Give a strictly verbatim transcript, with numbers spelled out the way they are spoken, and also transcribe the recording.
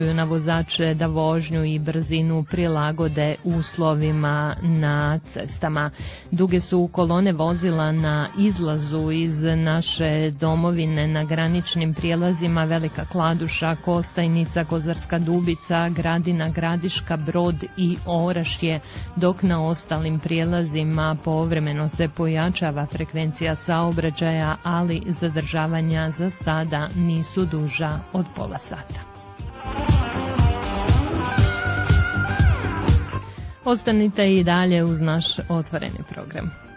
na vozače da vožnju i brzinu prilagode uslovima na cestama. Duge su kolone vozila na izlazu iz naše domovine na graničnim prijelazima Velika Kladuša, Kostajnica, Kozarska Dubica, Gradina, Gradiška, Brod i Orašje, dok na ostalim prijelazima povremeno se pojačava frekvencija saobraćaja, ali zadržavanja za sada nisu duža od pola sata. Ostanite i dalje uz naš otvoreni program.